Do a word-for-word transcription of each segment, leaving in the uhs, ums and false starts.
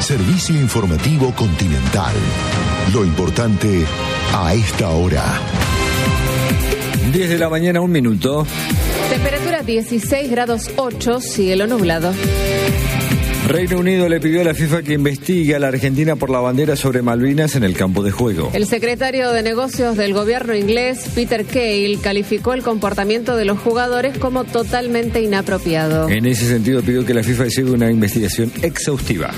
Servicio informativo Continental. Lo importante a esta hora. diez de la mañana, un minuto. Temperatura dieciséis grados ocho, cielo nublado. Reino Unido le pidió a la FIFA que investigue a la Argentina por la bandera sobre Malvinas en el campo de juego. El secretario de Negocios del gobierno inglés, Peter Cale, calificó el comportamiento de los jugadores como totalmente inapropiado. En ese sentido pidió que la FIFA lleve una investigación exhaustiva.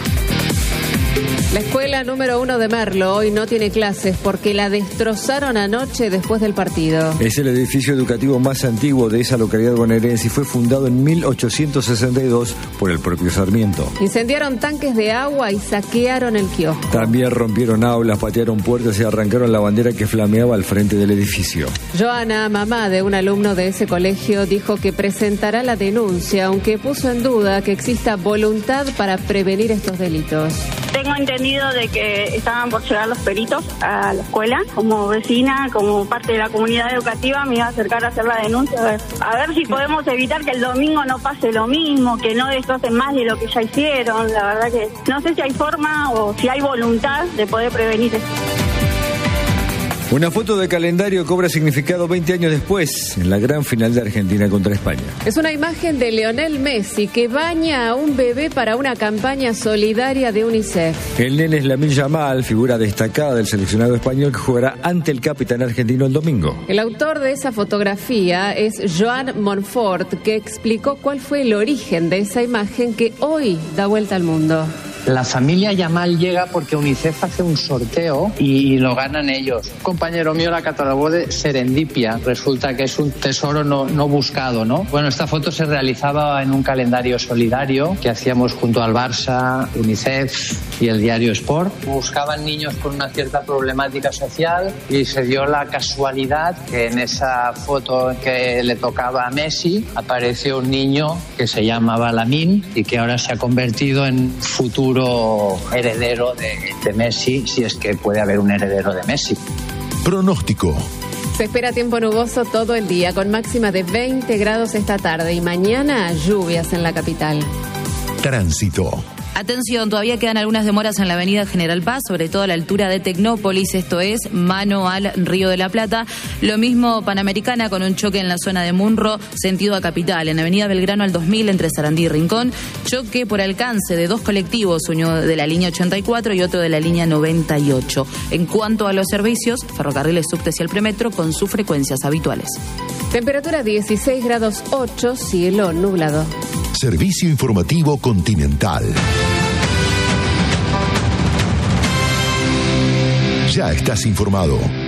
La escuela número uno de Merlo hoy no tiene clases porque la destrozaron anoche después del partido. Es el edificio educativo más antiguo de esa localidad bonaerense y fue fundado en mil ochocientos sesenta y dos por el propio Sarmiento. Incendiaron tanques de agua y saquearon el kiosco. También rompieron aulas, patearon puertas y arrancaron la bandera que flameaba al frente del edificio. Joana, mamá de un alumno de ese colegio, dijo que presentará la denuncia, aunque puso en duda que exista voluntad para prevenir estos delitos. Tengo entendido de que estaban por llegar los peritos a la escuela. Como vecina, como parte de la comunidad educativa, me iba a acercar a hacer la denuncia. A ver, a ver si podemos evitar que el domingo no pase lo mismo, que no destrocen más de lo que ya hicieron. La verdad que no sé si hay forma o si hay voluntad de poder prevenir esto. Una foto de calendario cobra significado veinte años después, en la gran final de Argentina contra España. Es una imagen de Lionel Messi que baña a un bebé para una campaña solidaria de UNICEF. El nene es Lamine Yamal, figura destacada del seleccionado español que jugará ante el capitán argentino el domingo. El autor de esa fotografía es Joan Monfort, que explicó cuál fue el origen de esa imagen que hoy da vuelta al mundo. La familia Yamal llega porque UNICEF hace un sorteo y lo ganan ellos. Un compañero mío la catalogó de serendipia. Resulta que es un tesoro no, no buscado, ¿no? Bueno, esta foto se realizaba en un calendario solidario que hacíamos junto al Barça, UNICEF y el diario Sport. Buscaban niños con una cierta problemática social y se dio la casualidad que en esa foto que le tocaba a Messi apareció un niño que se llamaba Lamine y que ahora se ha convertido en futuro heredero de, de Messi, si es que puede haber un heredero de Messi. Pronóstico. Se espera tiempo nuboso todo el día, con máxima de veinte grados esta tarde y mañana lluvias en la capital. Tránsito. Atención, todavía quedan algunas demoras en la avenida General Paz, sobre todo a la altura de Tecnópolis, esto es, mano al Río de la Plata. Lo mismo Panamericana, con un choque en la zona de Munro, sentido a Capital. En avenida Belgrano al dos mil, entre Sarandí y Rincón, choque por alcance de dos colectivos, uno de la línea ochenta y cuatro y otro de la línea noventa y ocho. En cuanto a los servicios, ferrocarriles, subtes y el premetro con sus frecuencias habituales. Temperatura dieciséis grados ocho, cielo nublado. Servicio informativo Continental. Ya estás informado.